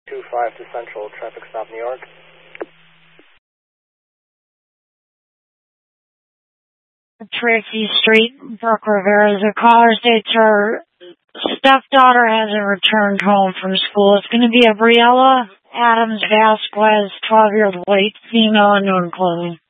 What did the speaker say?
25 to Central, traffic stop New York. Tracy Street, Brook Rivera. The caller states her stepdaughter hasn't returned home from school. It's going to be a Briella Adams Vasquez, 12-year-old white female, unknown clothing.